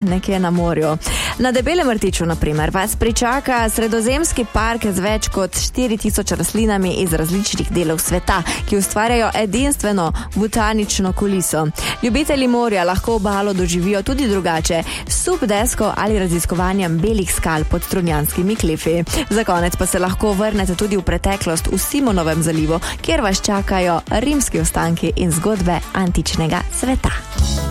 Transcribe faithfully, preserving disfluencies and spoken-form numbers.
nekje na morju. Na Debelem rtiču, na primer, vas pričaka sredozemski park z več kot štiri tisoč rastlinami iz različnih delov sveta, ki ustvarjajo edinstveno botanično kuliso. Ljubitelji morja lahko obalo doživijo tudi drugače, s subdesko ali raziskovanjem belih skal pod Strunjanskimi klifi. Za konec pa se lahko vrnete tudi v preteklost v Simonovem zalivu, kjer vas čakajo rimski ostanki in zgodbe antičnega sveta.